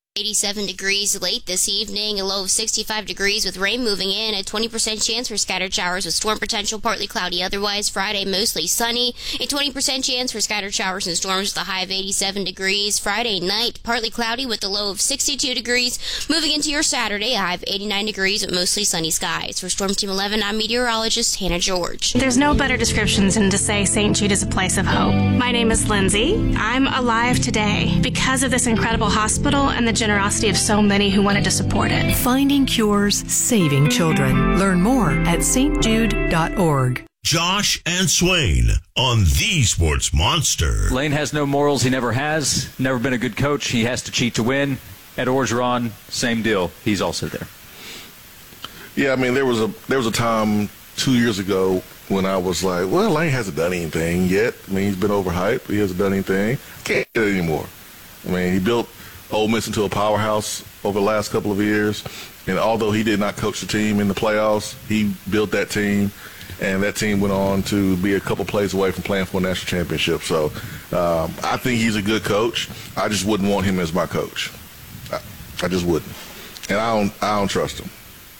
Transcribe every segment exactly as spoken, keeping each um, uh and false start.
eighty-seven degrees late this evening, a low of sixty-five degrees with rain moving in, a twenty percent chance for scattered showers with storm potential, partly cloudy otherwise. Friday, mostly sunny, a twenty percent chance for scattered showers and storms with a high of eighty-seven degrees. Friday night, partly cloudy with a low of sixty-two degrees. Moving into your Saturday, a high of eighty-nine degrees with mostly sunny skies. For Storm Team eleven, I'm meteorologist Hannah George. There's no better description than to say Saint Jude is a place of hope. My name is Lindsay. I'm alive today because of this incredible hospital and the generosity of so many who wanted to support it. Finding cures, saving children. Learn more at s t jude dot org. Josh and Swain on the Sports Monster. Lane has no morals. He never has. Never been a good coach. He has to cheat to win. Ed Orgeron, same deal. He's also there. Yeah, I mean, there was a there was a time two years ago when I was like, well, Lane hasn't done anything yet. I mean, he's been overhyped. He hasn't done anything. Can't get it anymore. I mean, he built Ole Miss into a powerhouse over the last couple of years, and although he did not coach the team in the playoffs, he built that team, and that team went on to be a couple plays away from playing for a national championship. So um, I think he's a good coach. I just wouldn't want him as my coach. I, I just wouldn't, and I don't. I don't trust him.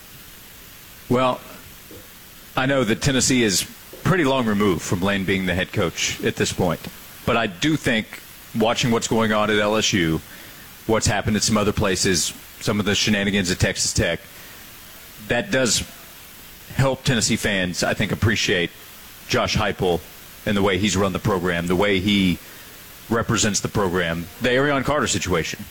Well, I know that Tennessee is pretty long removed from Lane being the head coach at this point, but I do think watching what's going on at L S U, what's happened at some other places, some of the shenanigans at Texas Tech, that does help Tennessee fans, I think, appreciate Josh Heupel and the way he's run the program, the way he represents the program. The Arion Carter situation.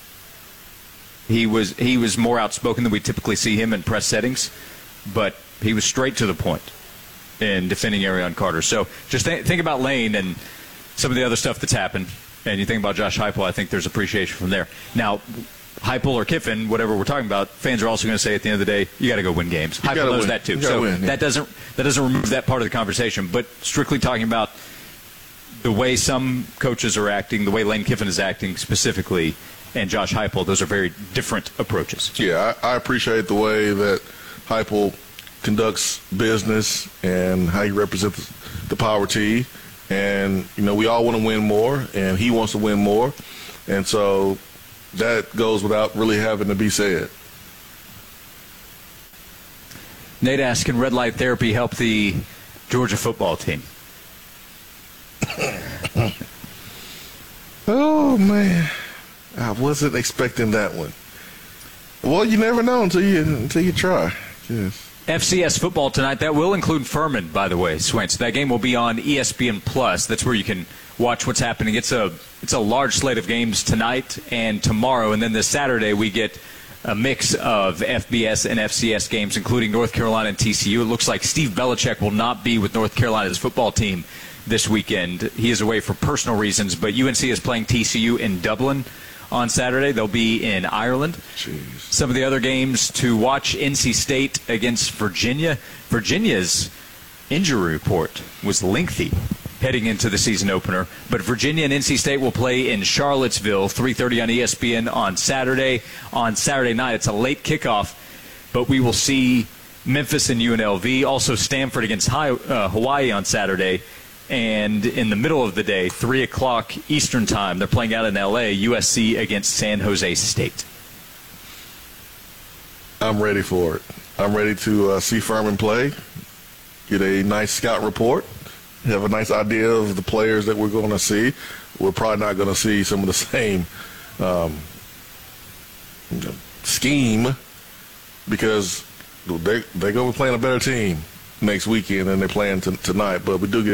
He was he was more outspoken than we typically see him in press settings, but he was straight to the point in defending Arion Carter. So just th- think about Lane and some of the other stuff that's happened. And you think about Josh Heupel, I think there's appreciation from there. Now, Heupel or Kiffin, whatever we're talking about, fans are also going to say at the end of the day, you got to go win games. Heupel knows win. that too. You So win, yeah. that doesn't that doesn't remove that part of the conversation. But strictly talking about the way some coaches are acting, the way Lane Kiffin is acting specifically, and Josh Heupel, those are very different approaches. Yeah, I, I appreciate the way that Heupel conducts business and how he represents the Power T. And, you know, we all want to win more, and he wants to win more. And so that goes without really having to be said. Nate asks, can red light therapy help the Georgia football team? Oh, man. I wasn't expecting that one. Well, you never know until you until you try. Yes. F C S football tonight. That will include Furman, by the way, Swain. So that game will be on E S P N Plus. That's where you can watch what's happening. It's a it's a large slate of games tonight and tomorrow, and then this Saturday we get a mix of F B S and F C S games, including North Carolina and T C U. It looks like Steve Belichick will not be with North Carolina's football team this weekend. He is away for personal reasons, but U N C is playing T C U in Dublin on Saturday. They'll be in Ireland. Jeez. Some of the other games to watch: N C State against Virginia. Virginia's injury report was lengthy heading into the season opener, but Virginia and N C State will play in Charlottesville, three thirty on E S P N on Saturday. On Saturday night, it's a late kickoff, but we will see Memphis and U N L V. Also Stanford against Hawaii on Saturday. And in the middle of the day, three o'clock Eastern time, they're playing out in L A, U S C against San Jose State. I'm ready for it. I'm ready to uh, see Furman play, get a nice scout report, have a nice idea of the players that we're going to see. We're probably not going to see some of the same um, scheme because they, they're going to be playing a better team next weekend than they're playing t- tonight. But we do get